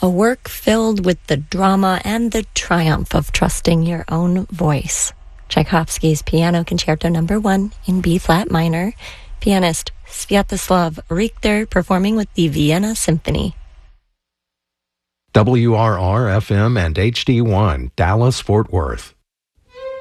A work filled with the drama and the triumph of trusting your own voice. Tchaikovsky's Piano Concerto No. 1 in B-flat minor. Pianist Sviatoslav Richter performing with the Vienna Symphony. WRR-FM and HD1, Dallas-Fort Worth.